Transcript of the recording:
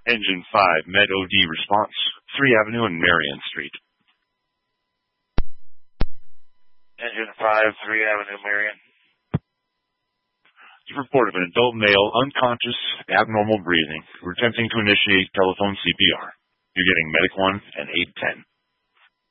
Engine 5, Med OD response, 3 Avenue and Marion Street. Engine 5, 3 Avenue, Marion. The report of an adult male, unconscious, abnormal breathing. We're attempting to initiate telephone CPR. You're getting Medic 1 and 810.